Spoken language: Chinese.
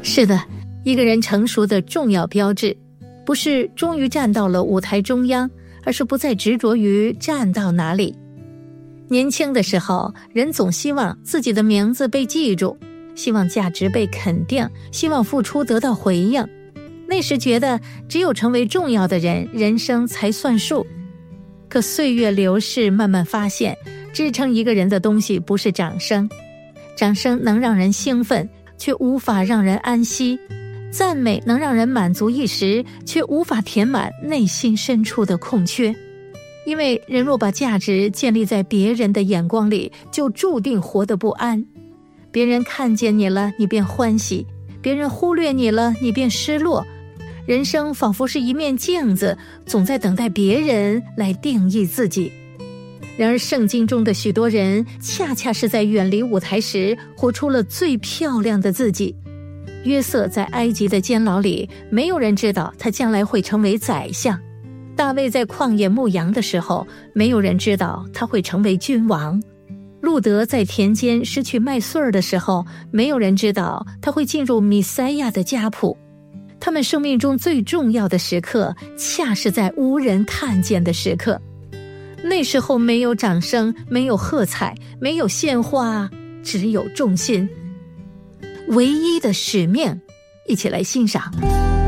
是的，一个人成熟的重要标志，不是终于站到了舞台中央，而是不再执着于站到哪里。年轻的时候，人总希望自己的名字被记住，希望价值被肯定，希望付出得到回应。那时觉得只有成为重要的人，人生才算数。可岁月流逝，慢慢发现，支撑一个人的东西不是掌声，掌声能让人兴奋，却无法让人安息；赞美能让人满足一时，却无法填满内心深处的空缺。因为人若把价值建立在别人的眼光里，就注定活得不安。别人看见你了，你便欢喜；别人忽略你了，你便失落。人生仿佛是一面镜子，总在等待别人来定义自己。然而圣经中的许多人，恰恰是在远离舞台时，活出了最漂亮的自己。约瑟在埃及的监牢里，没有人知道他将来会成为宰相；大卫在旷野牧羊的时候，没有人知道他会成为君王；路德在田间失去麦穗儿的时候，没有人知道他会进入弥赛亚的家谱。他们生命中最重要的时刻，恰是在无人看见的时刻。那时候没有掌声，没有喝彩，没有献花，只有重心。唯一的使命，一起来欣赏。